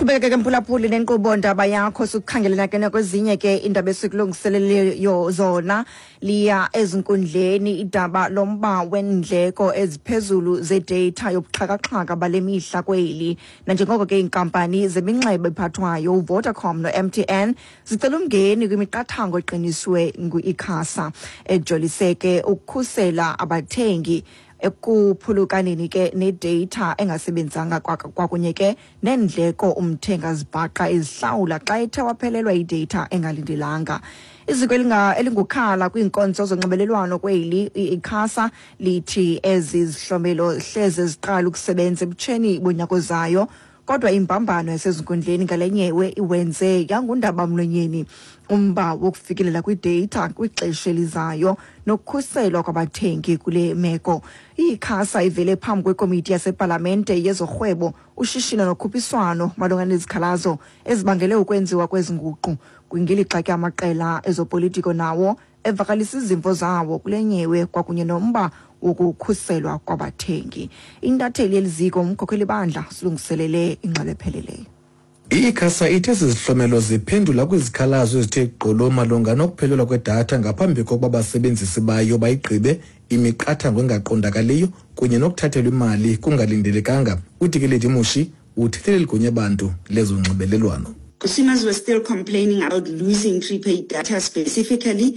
Siqhubeka ke mphulaphuli nenkqubo ndaba yakho sukukhangelela ke nakwezinye ke indaba esikulungiseleleyo zona liya ezinkundleni idaba lomba wendleko eziphezulu zedata yobuxhakaxhaka bale mihla kweli nanjengoko ke inkampani zeminxeba ephathwayo Vodacom no MTN zicela umngeni kwimiqathango eqiniswe ngu-ICASA ejolise ke ukukhusela abathengi ekuphulukaneni ke nedata engasebenzanga kwakunye ke nendleko umthenga zibhaqa izihlawula xa ethe waphelelwa idata engalindelanga. Iziko elingukhala kwinkonzo zonxibelelwano kweli ICASA lithi ezi zihlomelo hleze ziqala ukusebenza ebutsheni bonyako zayo kodwa imbambano yasezinkundleni ngalenyewe iwenze yangundaba mlonyeni umba wokufikelela kwidata kwixesha elizayo nokukhuselwa kwabathengi kule meko. ICASA ivele phambi kwekomiti yasepalamente yezorhwebo ushishino nokhuphiswano malunga nezikhalazo ezibangele ukwenziwa kwezinguqu kwingelixa ke amaqela ezopolitiko nawo evakalisa izimvo zawo kulenyewe kwakunye nomba ukukhuselwa kwabathengi. Intatheli yeliziko umkhokheli bandla silungiselele ingxalepheleleyo. ICASA ithe sizihlomelo ziphendula kwizikhalazo ezithe gqolo malunga nokuphelelwa kwedatha ngaphambi kokuba abasebenzisi bayo bayigqibe imiqathango engaqondakaliyo kunye nokuthathelwa imali kungalindelekanga. uDikeledi Mushi uthethelela kunye abantu lezonxibelelwano. Consumers were still complaining about losing prepaid data specifically,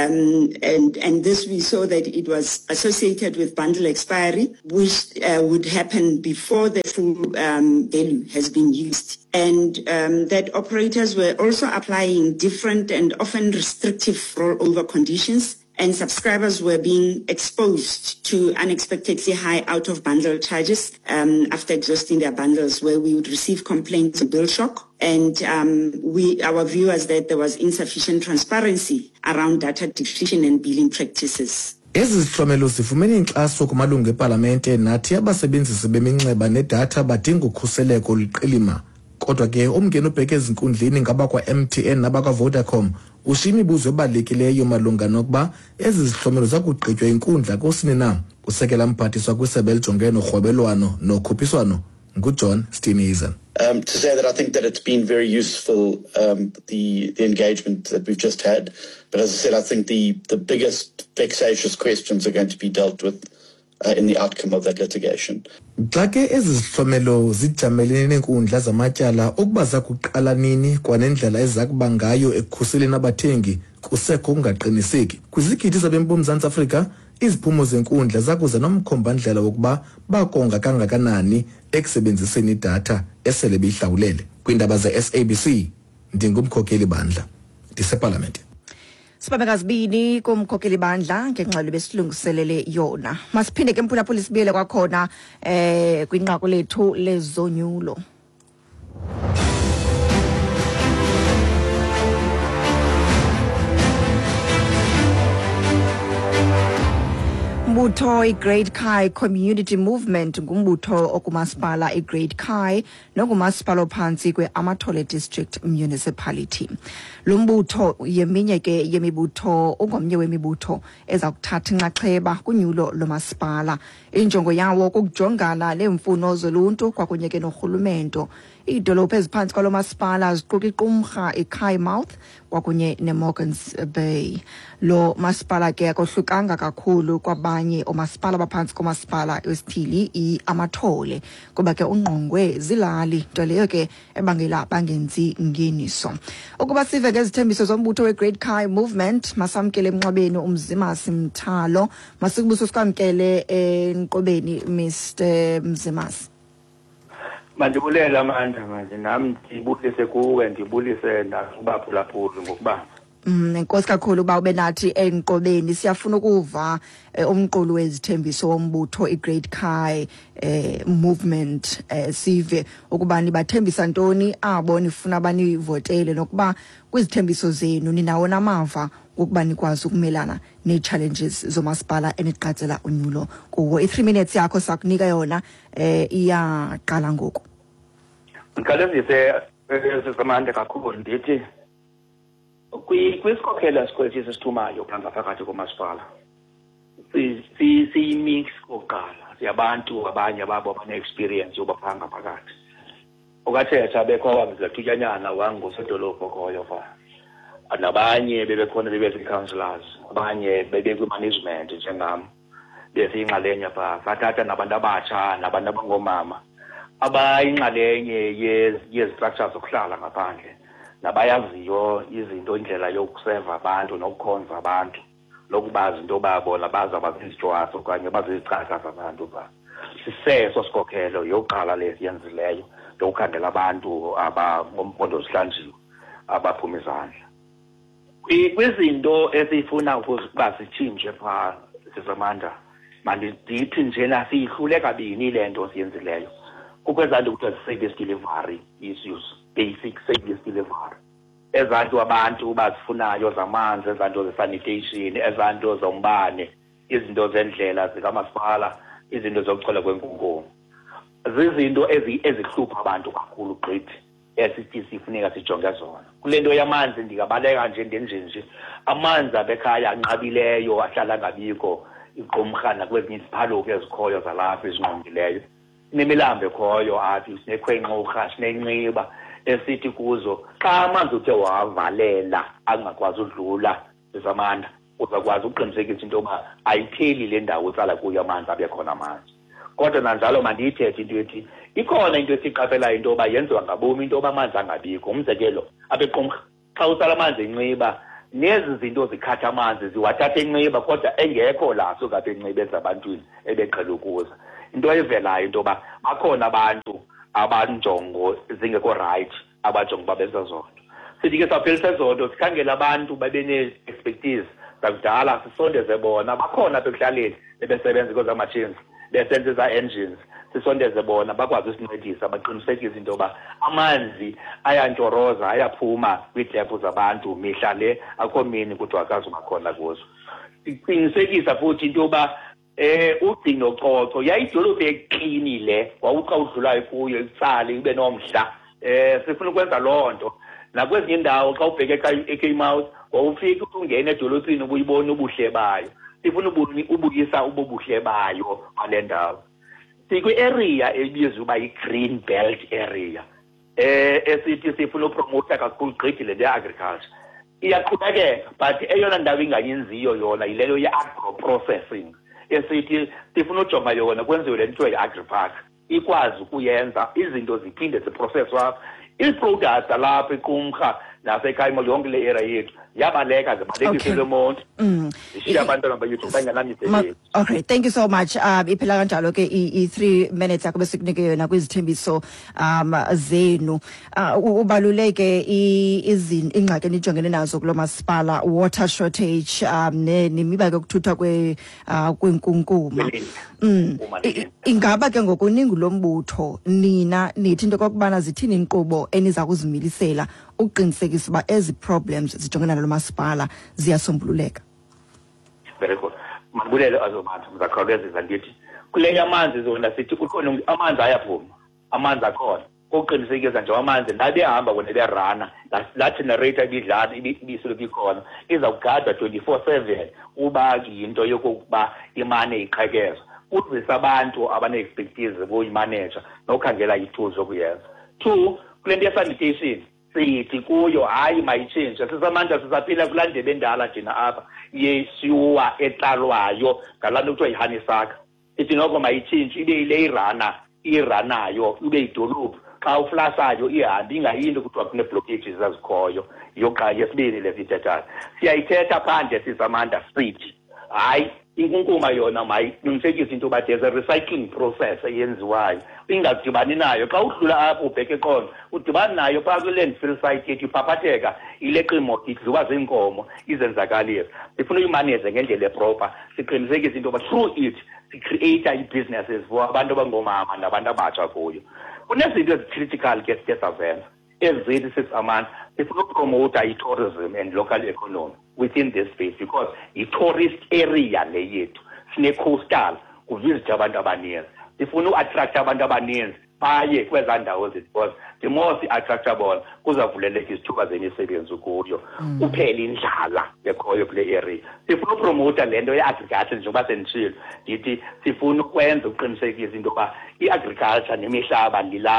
and this we saw that it was associated with bundle expiry, which would happen before the full value has been used. And that operators were also applying different and often restrictive rollover conditions, and subscribers were being exposed to unexpectedly high out-of-bundle charges after exhausting their bundles, where we would receive complaints of bill shock. And our view was that there was insufficient transparency around data diffusion and billing practices. Ezi zihlomelo zifumene inkxaso kumalungu epalamente nathi abasebenzisi beminxeba nedatha badinga ukhuseleko oluqilima. Kodwa ke umngeni ubheke ezinkundleni ngabakwa MTN nabakwa Vodacom ushiya imibuzo ebalulekileyo malunga nokuba ezi zihlomelo zakugqitywa inkundla kusini na. Usekela mphathiswa kwisebe elijongene norhwebelwano nokhuphiswano nguJohn Steenhuisen. To say that I think that it's been very useful, the engagement that we've just had. But as I said, I think the biggest vexatious questions are going to be dealt with in the outcome of that litigation. Xa ke ezi zihlomelo zijamelene neenkundla zamatyala ukuba zakuqala nini kwanendlela ezakuba ngayo ekukhuseleni abathengi kusekho kungaqiniseki. Kwizigidi zabempuma eMzantsi Afrika iziphumo zenkundla zakuza nomkhombandlela wokuba bakonga kangakanani ekusebenziseni idatha esele beyihlawulele. Kwindaba ze-SABC ndingumkhokheli bandla ndisepalamente. Sibabeka zibini kumkhokheli bandla ngengxelo besilungiselele yona. Masiphinde ke mphulaphuli sibiyele kwakhona kwinqaku lethu lezonyulo. Umbutho iGreat Kai Community Movement ngumbutho okumasipala iGreat Kai nokumasipala ophantsi kweAmathole District Municipality. Lo mbutho yeminye ke yemibutho ungomnye wemibutho eza kuthatha inxaxheba kunyulo lomasipala. Injongo yawo kukujongana neemfuno zoluntu kwakunye ke norhulumento. Iidolophu eziphansi kwalo masipala ziquka iQumrha, iKeiMouth kwakunye neMorgans Bay. Lo masipala ke akohlukanga kakhulu kwabanye omasipala abaphantsi komasipala wesithili iAmathole kuba ke ungqongwe zilali nto leyo ke ebangela bangenzi ngeniso. Ukuba sive ke izithembiso zombutho weGreat Kai Movement masamkele emnqwabeni uMzimasi Mthalo. Masikubuso sikwamkele enqobeni Mr Mzimasi. Mandibulela amandla manje nami ndibulise kuwe ndibulise nakubaphulaphuli ngokuba Enkosi kakhulu ba ube nathi enqobeni siyafuna ukuva umqulu wezithembiso wombutho iGreat Kai Movement sive ukuba nibathembisa ntoni abo nifuna banivotele nokuba kwizithembiso zenu ninawo namava ukuba nikwazi ukumelana ne-challenges zomasipala eniqatsela unyulo kuwo. I3 minutes yakho sakunika yona iyaqala ngoku. Ngiqalezise sesamande kakhulu ndithi kwisikhokhelo sikwethu esithumayo phanga phakathi komasipala siyimix kokuqala siyabantu abanye ababo abane-experience yobaphanga phakathi ukathetha bekho bezathutyanyana wangosodolopho khoyo fa nabanye bebekhona bebe-councillors abanye bebe-management njengam besiyinxalenye pha sathatha nabantu abatsha nabantu abangomama abayinxalenye yezistructures zokuhlala ngaphandle nabayaziyo izinto indlela yokuseva abantu nokukhonza abantu lokubazi into babona baza bazizijwaso okanye bazizicaka zabantu pha siseso sikhokhelo yokuqala lesiyenzileyo yokukhangela abantu abangompondo zihlanjiwe abaphuma izandla kwizinto esifuna ukuba sitshintshe pha sisamandla mandithi njena siyihlule kabini le nto siyenzileyo kukwezanto kuthiwa service delivery issues basic service delivery ezanto abantu bazifunayo zamanzi ezanto ze-sanitation ezanto zombane izinto zendlela zikamasipala izinto zokuchola kwenkunkuma zizinto ezihlupha abantu kakhulu gqithi esithi sifuneka sijonge zona kule nto yamanzi ndingabaleka nje ndenjenje amanzi abekhaya anqabileyo ahlala ngabikho iqumrha nakwezinye iziphaluko ezikhoyo zalapha ezinqongileyo sinemilambo ekhoyo athi sinekhwenqurha sinenxiba esithi kuzo xa amanzi uthe wavalela angakwazi udlula esamandla uzakwazi ukuqinisekisa into yoba ayipheli le ndawo utsala kuyo amanzi abe khona amanzi kodwa nanjalo mandiyithethe into ethi ikhona into esiqaphelayo into yoba yenziwa ngabom into yoba amanzi angabikho umzekelo abequmrha xa utsala amanzi enxiba nezi zinto zikhatha amanzi ziwathatha enxiba kodwa engekho la suka apha enxiba ezabantwini ebeqhela ukuza into evelayo into yoba bakhona abantu abanjongo zingekho right abajonga uba benza zonto sithi ke saphelisa zonto sikhangela abantu babene-expertise zakudala sisondeze bona bakhona apha ekuhlaleni bebesebenza kwezamashins besenza eza-engines sisondeze bona bakwazi usincedisa baqinisekise into yoba amanzi ayantoroza ayaphuma kwiidephu zabantu mihla le akho mini kuthiwa akazuba khona kuzo iqinisekisa futhi into yoba ugcino coco yayidolophu eqinile wawuxa udlulayo kuyo itsale ibe nomhla sifuna ukwenza loo nto nakwezinye indawo xa ubheke eKmouth wawufika ungena edolophini ubuyibona ubuhle bayo sifuna ubuyisa ububuhle bayo kwale ndawo sikwi-area ebizwa uba yi-green belt area esithi sifuna upromota kakhulu gqithi le nto ye-agriculture iyaqhubekeka but eyona ndawo ingayenziyo yona yileyo ye-agro-processing esithi sifuna ujonga yona kwenziwe le nto ye-agripark ikwazi ukuyenza izinto ziphinde ziprocesswa ii-products alapha iqumrha nasekhayimo yonke le area yethu yabaleka zibalekise le monti zishiya abantwana bethu bangenamisebenzi. Okay, thank you so much. Iphela kanjalo ke i-3 minutes yakho besikunikke yona kwizithembiso zenu. Ubaluleke ingxaki enijongene nazo kulo masipala water shortage nemiba ke ukuthuthwa kwenkunkuma. Ingaba ke ngokuningi lombutho nina nithi into kokubana zithini inkqubo eniza kuzimilisela uqinisekisa uba ezi problems zijongena nalo masipala ziyasombululeka? Very good. Mandibulele azobantu mzakhawulezisa ndithi kule amanzi zona sithi kukhona amanzi ayaphuma amanzi akhona kokuqinisekisa nje amanzi nabe ehamba wena berana la generator ibidlala ibisoloko ikhona izakugadwa 24/7 uba into yokuba imane iqhekeza uzisa abantu abane-expertise boyimaneja nokukhangela i-tools zokuyenza. 2 kule nto ye-sanitation sithi kuyo hayi mayitshintshe sisamandla sisaphila kulaa ndebe endala thina apha yesyuwa etsalwayo ngalaa nto kuthiwa yihanisaka ithi noko mayitshintshe ibe yile iranayo ibe yidolophu xa uflasayo ihambe ingayinto kuthiwa kune-blockages ezikhoyo yesibini le siyithethayo siyayithetha phandle sisamandla sithi hayi inkunkuma yona mayiqinisekise into yoba there's a recycling process eyenziwayo ingadibani nayo xa udlula apho ubheke eqondo udibani nayo phaa kwi-landfill site yethu iphaphatheka ileqimo idliwa ziinkomo izenzakalise sifuna uyimaneje ngendlela eproper siqinisekise into yoba through it sicreata ii-businesses for abantu abangoomama nabantu abatsha kuyo kunezinto ezicritical ke sithe sazenza ezithi sisamandla sifuna upromota i-tourism and local economy within this space because i-tourist area le yethu sine-coastal kuvisithe abantu abaninzi sifuna u-attract abantu abaninzi baye kwezaa ndawo zethu because the more si-attracta bona kuzavuleleka izithuba zemisebenzi kuyo kuphela indlala ekhoyo kule area sifuna upromota le nto ye-agriculture njengoba senditshilo ndithi sifuna ukwenza uqinisekisa into yoba i-agriculture nemihlaba lilapha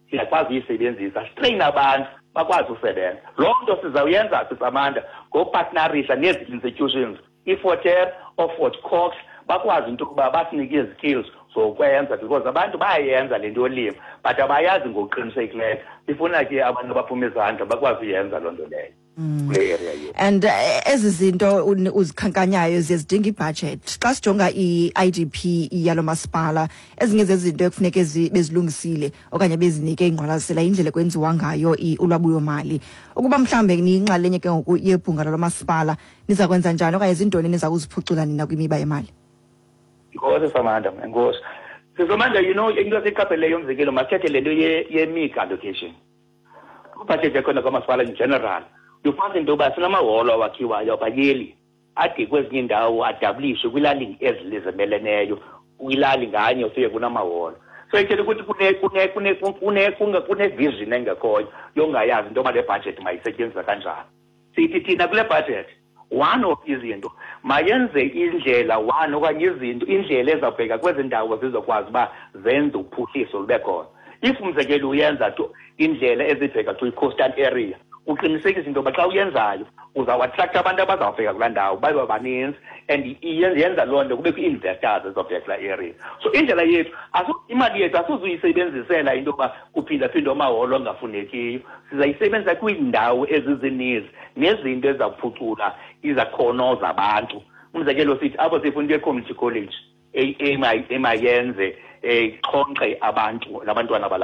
siyakwazi uyisebenzisa sitrain abantu bakwazi usebenza. Loo nto sizawuyenza sisamanda ngopartnerisha nezi institutions iForter Fort Cox bakwazi into ukuba basinike izikills zokwenza because abantu bayayenza le nto yolima but abayazi ngokuqinisekileyo. Ifuna ke abantu abaphuma izandla bakwazi uyenza loo nto leyo. And ezi zinto uzikhankanyayo ziyazidinga ibudget. Xa sijonga i-IDP yalo masipala ezinye zezinto ekufuneka bezilungisile okanye bezinike ingqwalasela indlela kwenziwa ngayo ulwabuyo mali. Ukuba mhlambe niyinxalenye ke ngoku yebhunga lalo masipala niza kwenza njani okanye izintoni niza kuziphucula nina kwimiba yemali? Inkosi Samantha, enkosi. Samantha, you know, into esiqapheleyo umzekelo masithethe le nto ye-meag allocation. Ubudget khona kwamasipala in general. Ufanele into yoba sinamaholo awakhiwayo abayeli ade kwezinye indawo adablishwe kwilali ezilizemeleneyo kwilali nganye ufike kunamaholo. So ithetha ukuthi kune-vision engekhoyo yongayazi into yoba le budget mayisetyenziswa kanjani. Sithi thina kule budget one of izinto mayenze indlela one okanye indlela ezawubheka kwezi ndawo zizokwazi uba zenze uphuhliso lube khona. If umzekelo uyenza indlela ezibheka kwi-coastal area uqinisekisa into yoba xa uyenzayo uzawatrakta abantu abazawufika kulaa ndawo babe baninzi and yenza loo nto kubekho ii-investors ezizawubheka kulaa area. So indlela yethu imali yethu asizuyisebenzisela into yoba kuphindaphindwa amaholo angafunekiyo, sizayisebenzisa kwiindawo ezizininzi nezinto ezizawuphucula izakhono zabantu. Umzekelo sithi apho sifuna into ye-community college emayenze xhonqe abantu nabantwana